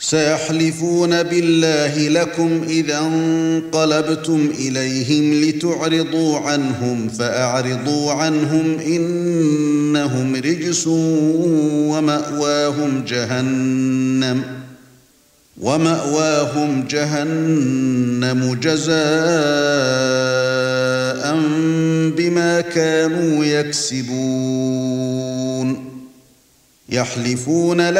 سيحلفون بالله لكم إذا انقلبتم إليهم لتعرضوا عنهم فأعرضوا عنهم إنهم رجس ومأواهم جهنم جزاء بما كانوا يكسبون. يحلفون